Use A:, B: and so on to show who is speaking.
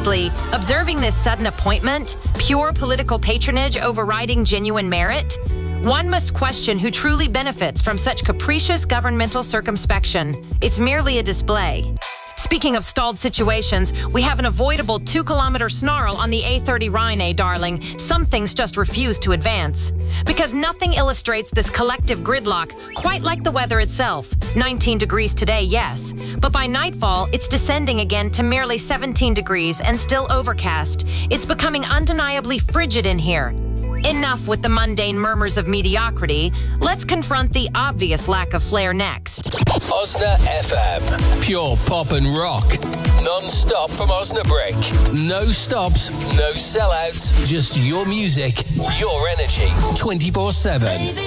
A: Honestly, observing this sudden appointment, pure political patronage overriding genuine merit, one must question who truly benefits from such capricious governmental circumspection. It's merely a display. Speaking of stalled situations, we have an avoidable 2-kilometer snarl on the A30 Rhine, darling. Some things just refuse to advance. Because nothing illustrates this collective gridlock quite like the weather itself. 19 degrees today, yes. But by nightfall, it's descending again to merely 17 degrees and still overcast. It's becoming undeniably frigid in here. Enough with the mundane murmurs of mediocrity. Let's confront the obvious lack of flair next.
B: Osna FM. Pure pop and rock. Non-stop from Osnabrück. No stops, no sellouts. Just your music, your energy. 24/7.